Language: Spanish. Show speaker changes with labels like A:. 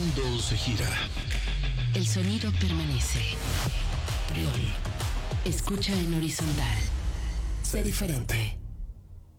A: mundo se gira.
B: El sonido permanece. Escucha en horizontal. Sé diferente.